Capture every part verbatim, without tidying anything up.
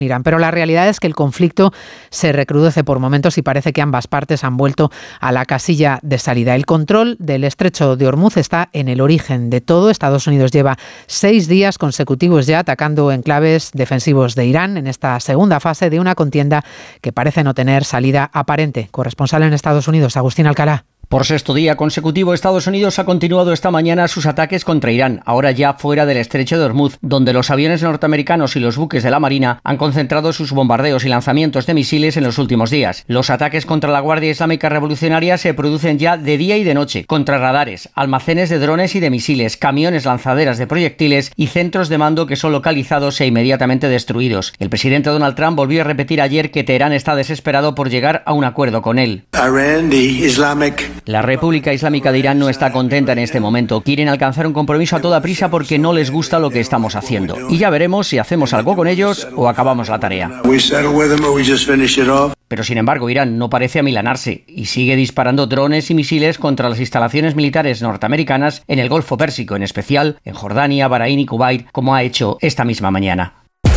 Irán, pero la realidad es que el conflicto se recrudece por momentos y parece que ambas partes han vuelto a la casilla de salida. El control del estrecho de Hormuz está en el origen de todo. Estados Unidos lleva seis días consecutivos ya atacando enclaves defensivos de Irán en esta segunda fase de una contienda que parece no tener salida aparente. Corresponsal en Estados Unidos, Agustín Alcalá. Por sexto día consecutivo, Estados Unidos ha continuado esta mañana sus ataques contra Irán, ahora ya fuera del estrecho de Hormuz, donde los aviones norteamericanos y los buques de la Marina han concentrado sus bombardeos y lanzamientos de misiles en los últimos días. Los ataques contra la Guardia Islámica Revolucionaria se producen ya de día y de noche, contra radares, almacenes de drones y de misiles, camiones lanzaderas de proyectiles y centros de mando que son localizados e inmediatamente destruidos. El presidente Donald Trump volvió a repetir ayer que Teherán está desesperado por llegar a un acuerdo con él. La República Islámica de Irán no está contenta en este momento. Quieren alcanzar un compromiso a toda prisa porque no les gusta lo que estamos haciendo. Y ya veremos si hacemos algo con ellos o acabamos la tarea. Pero sin embargo, Irán no parece amilanarse y sigue disparando drones y misiles contra las instalaciones militares norteamericanas en el Golfo Pérsico, en especial en Jordania, Bahrein y Kuwait, como ha hecho esta misma mañana.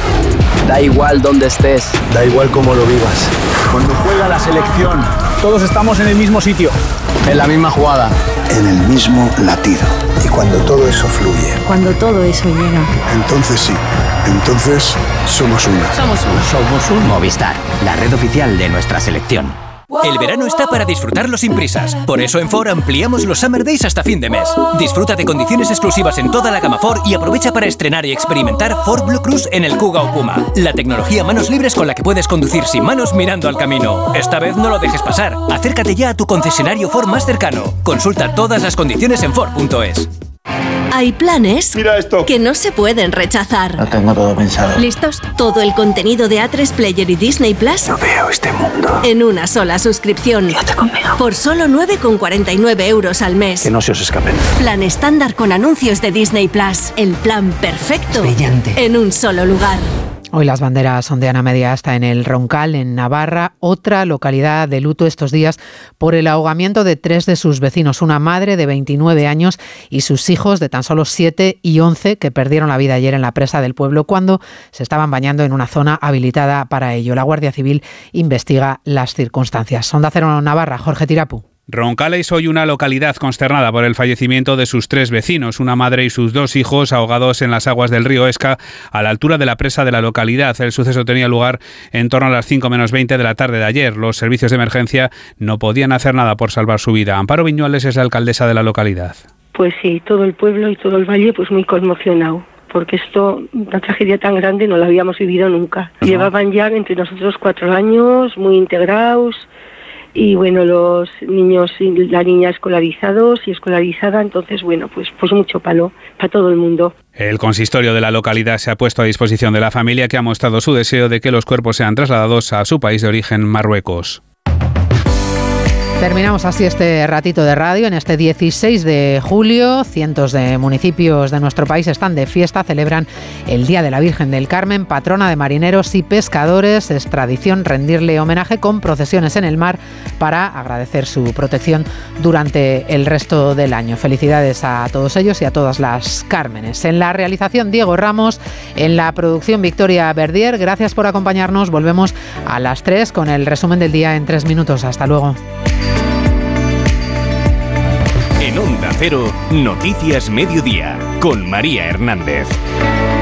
Da igual dónde estés, da igual cómo lo vivas. Cuando juega la selección, todos estamos en el mismo sitio, en la misma jugada, en el mismo latido. Y cuando todo eso fluye, cuando todo eso llega, entonces sí, entonces somos uno. Somos uno. Somos un Movistar, la red oficial de nuestra selección. El verano está para disfrutarlo sin prisas. Por eso en Ford ampliamos los Summer Days hasta fin de mes. Disfruta de condiciones exclusivas en toda la gama Ford y aprovecha para estrenar y experimentar Ford Blue Cruise en el Kuga o Puma. La tecnología manos libres con la que puedes conducir sin manos mirando al camino. Esta vez no lo dejes pasar. Acércate ya a tu concesionario Ford más cercano. Consulta todas las condiciones en Ford punto es. Hay planes Mira esto. que no se pueden rechazar. Lo tengo todo pensado. ¿Listos? Todo el contenido de A tres Player y Disney Plus No veo este mundo. en una sola suscripción. quédate conmigo. Por solo nueve con cuarenta y nueve euros al mes. Que no se os escapen. Plan estándar con anuncios de Disney Plus. El plan perfecto Brillante. en un solo lugar. Hoy las banderas ondean a media asta en el Roncal, en Navarra, otra localidad de luto estos días por el ahogamiento de tres de sus vecinos, una madre de veintinueve años y sus hijos de tan solo siete y once que perdieron la vida ayer en la presa del pueblo cuando se estaban bañando en una zona habilitada para ello. La Guardia Civil investiga las circunstancias. Onda Cero Navarra, Jorge Tirapu. Roncal es hoy una localidad consternada por el fallecimiento de sus tres vecinos, una madre y sus dos hijos ahogados en las aguas del río Esca a la altura de la presa de la localidad. El suceso tenía lugar en torno a las cinco menos veinte de la tarde de ayer. Los servicios de emergencia no podían hacer nada por salvar su vida. Amparo Viñuales es la alcaldesa de la localidad. Pues sí, todo el pueblo y todo el valle pues muy conmocionado, porque esto, una tragedia tan grande no la habíamos vivido nunca. Uh-huh. Llevaban ya entre nosotros cuatro años, muy integrados. Y bueno, los niños y la niña escolarizados y escolarizada, entonces bueno, pues, pues mucho palo para todo el mundo. El consistorio de la localidad se ha puesto a disposición de la familia, que ha mostrado su deseo de que los cuerpos sean trasladados a su país de origen, Marruecos. Terminamos así este ratito de radio en este dieciséis de julio. Cientos de municipios de nuestro país están de fiesta, celebran el Día de la Virgen del Carmen, patrona de marineros y pescadores. Es tradición rendirle homenaje con procesiones en el mar para agradecer su protección durante el resto del año. Felicidades a todos ellos y a todas las Cármenes. En la realización, Diego Ramos, en la producción, Victoria Verdier. Gracias por acompañarnos. Volvemos a las tres con el resumen del día en tres minutos. Hasta luego. En Onda Cero, Noticias Mediodía, con María Hernández.